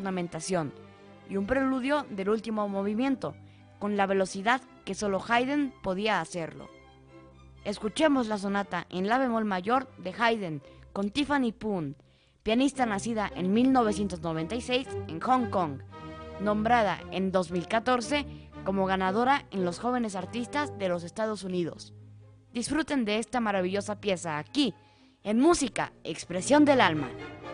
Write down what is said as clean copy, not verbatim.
ornamentación y un preludio del último movimiento, con la velocidad que solo Haydn podía hacerlo. Escuchemos la sonata en la bemol mayor de Haydn con Tiffany Poon, pianista nacida en 1996 en Hong Kong, nombrada en 2014 como ganadora en los Jóvenes Artistas de los Estados Unidos. Disfruten de esta maravillosa pieza aquí, en Música, Expresión del Alma.